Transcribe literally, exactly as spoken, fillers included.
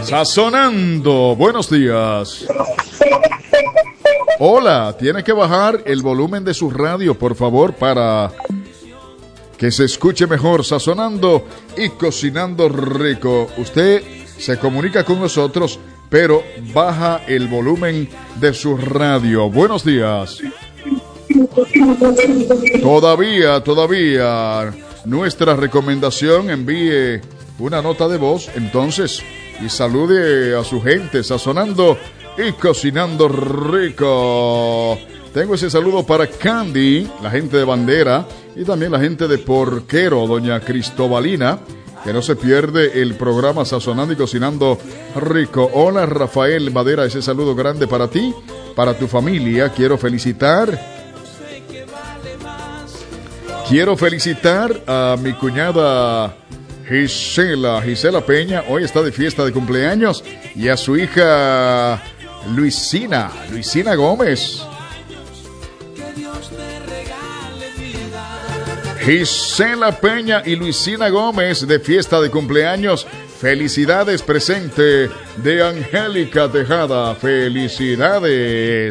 Sazonando, buenos días. Hola, tiene que bajar el volumen de su radio, por favor, para que se escuche mejor. Sazonando y cocinando rico. Usted se comunica con nosotros, pero baja el volumen de su radio. Buenos días. Todavía, todavía, nuestra recomendación, envíe una nota de voz, entonces, y salude a su gente, sazonando y cocinando rico. Tengo ese saludo para Candy, la gente de Bandera, y también la gente de Porquero, doña Cristobalina, que no se pierde el programa Sazonando y Cocinando Rico. Hola, Rafael Madera, ese saludo grande para ti, para tu familia. Quiero felicitar, quiero felicitar a mi cuñada Gisela, Gisela Peña, hoy está de fiesta de cumpleaños, y a su hija Luisina, Luisina Gómez. Gisela Peña y Luisina Gómez de fiesta de cumpleaños. Felicidades, presente de Angélica Tejada. Felicidades.